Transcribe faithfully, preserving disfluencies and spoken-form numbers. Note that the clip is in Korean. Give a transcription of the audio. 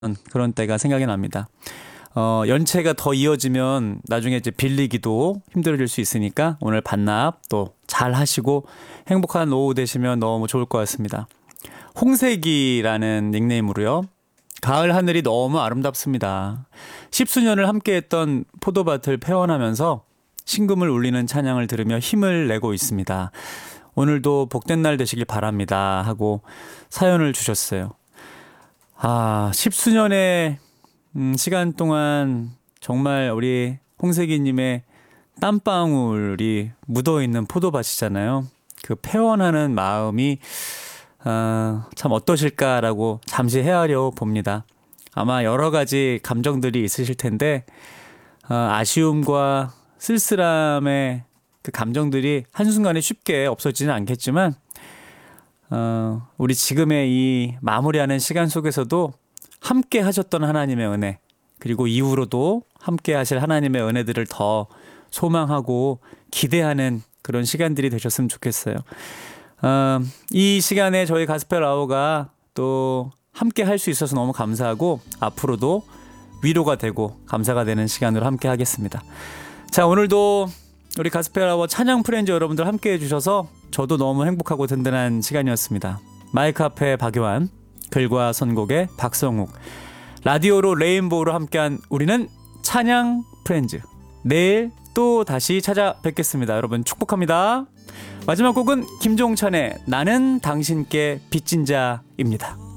그런 때가 생각이 납니다. 어, 연체가 더 이어지면 나중에 이제 빌리기도 힘들어질 수 있으니까 오늘 반납 또 잘 하시고 행복한 오후 되시면 너무 좋을 것 같습니다. 홍색이라는 닉네임으로요. 가을 하늘이 너무 아름답습니다. 십수년을 함께했던 포도밭을 패원하면서 신금을 울리는 찬양을 들으며 힘을 내고 있습니다. 오늘도 복된 날 되시길 바랍니다 하고 사연을 주셨어요. 아, 십수년의 음, 시간 동안 정말 우리 홍세기님의 땀방울이 묻어있는 포도밭이잖아요. 그 패원하는 마음이 아, 참 어떠실까라고 잠시 헤아려 봅니다. 아마 여러 가지 감정들이 있으실 텐데 아, 아쉬움과 쓸쓸함의 그 감정들이 한순간에 쉽게 없어지는 않겠지만 어, 우리 지금의 이 마무리하는 시간 속에서도 함께 하셨던 하나님의 은혜, 그리고 이후로도 함께 하실 하나님의 은혜들을 더 소망하고 기대하는 그런 시간들이 되셨으면 좋겠어요. 어, 이 시간에 저희 가스펠 아워가 또 함께 할 수 있어서 너무 감사하고 앞으로도 위로가 되고 감사가 되는 시간으로 함께 하겠습니다. 자, 오늘도 우리 가스펠 아워 찬양 프렌즈 여러분들 함께 해주셔서 저도 너무 행복하고 든든한 시간이었습니다. 마이크 앞에 박요한, 글과 선곡의 박성욱, 라디오로 레인보우로 함께한 우리는 찬양 프렌즈. 내일 또 다시 찾아뵙겠습니다. 여러분 축복합니다. 마지막 곡은 김종찬의 나는 당신께 빚진 자입니다.